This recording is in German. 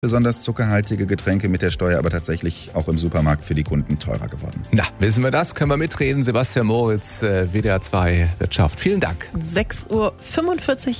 besonders zuckerhaltige Getränke mit der Steuer aber tatsächlich auch im Supermarkt für die Kunden teurer geworden. Na, wissen wir das? Können wir mitreden? Sebastian Moritz, WDR 2 Wirtschaft. Vielen Dank. 6:45 Uhr.